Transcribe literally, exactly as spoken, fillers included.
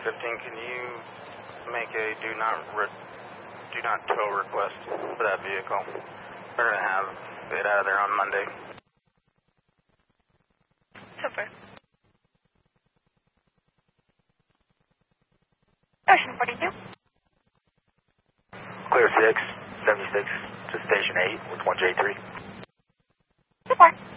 fifteen, can you make a do not re do not tow request for that vehicle? We're going to have it out of there on Monday. Super. Ocean forty-two. Clear six, seventy-six to station eight with one J three. Super.